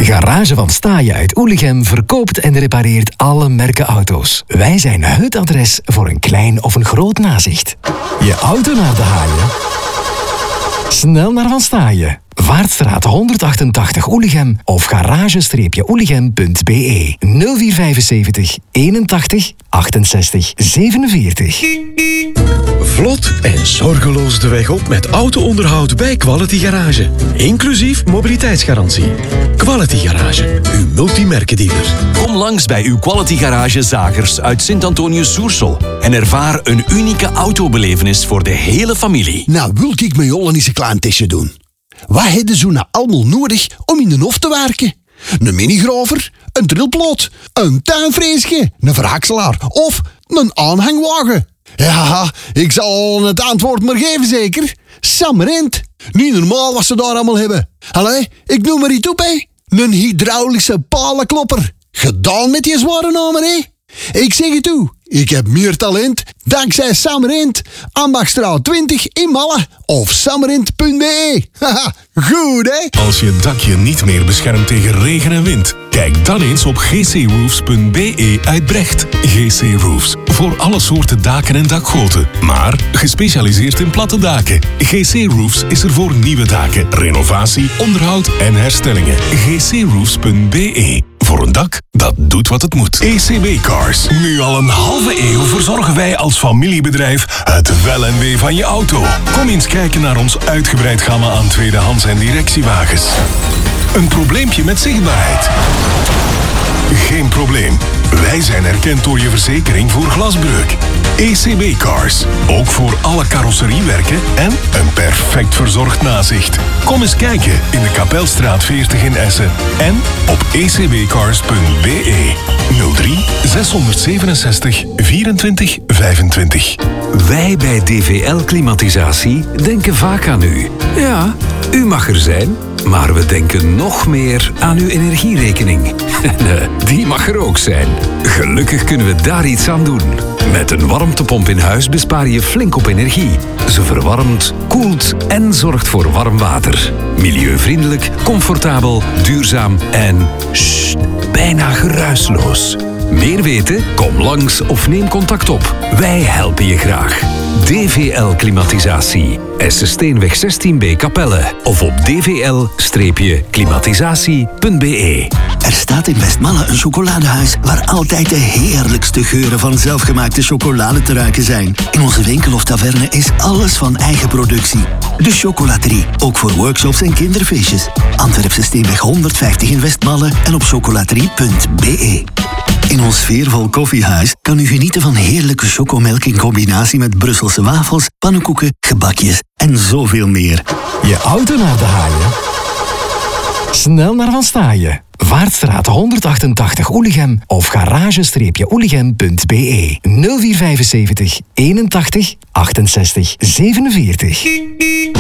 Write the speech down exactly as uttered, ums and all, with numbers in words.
Garage van Staaien uit Oelichem verkoopt en repareert alle merken auto's. Wij zijn het adres voor een klein of een groot nazicht. Je auto naar de haaien? Snel naar Van Staaien. Vaartstraat honderdachtentachtig Oelichem of garage oelichem punt b e nul vier vijfenzeventig eenentachtig achtenzestig zevenenveertig. Vlot en zorgeloos de weg op met auto-onderhoud bij Quality Garage. Inclusief mobiliteitsgarantie. Quality Garage, uw multimerkendealer. Kom langs bij uw Quality Garage Zagers uit Sint-Antonius-Soersel en ervaar een unieke autobelevenis voor de hele familie. Nou, wil ik met Jolle eens een klein testje doen. Wat hebben ze nou allemaal nodig om in de hof te werken? Een minigrover, een trilploot, een tuinfreesje, een verhakselaar of een aanhangwagen. Ja, ik zal het antwoord maar geven zeker. Samrent. Niet normaal wat ze daar allemaal hebben. Allee, ik noem maar iets op, hè. Een hydraulische palenklopper. Gedaan met die zware namen, hè. Ik zeg het toe. Ik heb meer talent dankzij Samrent. Ambachtstraat twintig in Malle of samrent punt b e. Haha, goed hè? Als je dakje niet meer beschermt tegen regen en wind, kijk dan eens op g c roofs punt b e uit Brecht. G C Roofs, voor alle soorten daken en dakgoten, maar gespecialiseerd in platte daken. G C Roofs is er voor nieuwe daken, renovatie, onderhoud en herstellingen. g c roofs punt b e. Voor een dak dat doet wat het moet. E C B Cars. Nu al een halve eeuw verzorgen wij als familiebedrijf het wel en wee van je auto. Kom eens kijken naar ons uitgebreid gamma aan tweedehands en directiewagens. Een probleempje met zichtbaarheid? Geen probleem. Wij zijn erkend door je verzekering voor glasbreuk. E C B Cars. Ook voor alle carrosseriewerken en een perfect verzorgd nazicht. Kom eens kijken in de Kapelstraat veertig in Essen en op e c b cars punt b e nul drie zeshonderdzevenenzestig vierentwintig vijfentwintig. Wij bij D V L Klimatisatie denken vaak aan u. Ja, u mag er zijn, maar we denken nog meer aan uw energierekening. Die mag er ook zijn. Gelukkig kunnen we daar iets aan doen. Met een warmtepomp in huis bespaar je flink op energie. Ze verwarmt, koelt en zorgt voor warm water. Milieuvriendelijk, comfortabel, duurzaam en sst, bijna geruisloos. Meer weten? Kom langs of neem contact op. Wij helpen je graag. D V L Klimatisatie. Essensteenweg zestien B Capelle. Of op d v l klimatisatie punt b e. Er staat in Westmalle een chocoladehuis waar altijd de heerlijkste geuren van zelfgemaakte chocolade te ruiken zijn. In onze winkel of taverne is alles van eigen productie. De Chocolaterie, ook voor workshops en kinderfeestjes. Antwerpse Steenweg honderdvijftig in Westmalle en op chocolaterie punt b e. In ons sfeervol koffiehuis kan u genieten van heerlijke chocomelk in combinatie met Brusselse wafels, pannenkoeken, gebakjes en zoveel meer. Je auto naar de haaien? Snel naar Van Staaien. Vaartstraat honderdachtentachtig Oelichem of garage oelichem punt b e nul vier vijfenzeventig eenentachtig achtenzestig zevenenveertig.